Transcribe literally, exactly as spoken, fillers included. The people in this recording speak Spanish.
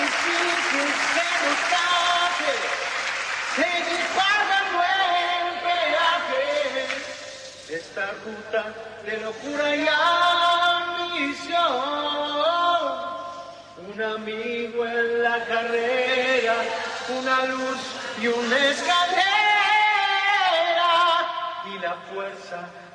difícil se nos hace seguir pagando el peaje de esta ruta de locura y ambición. Un amigo en la carrera, una luz y una escalera y la fuerza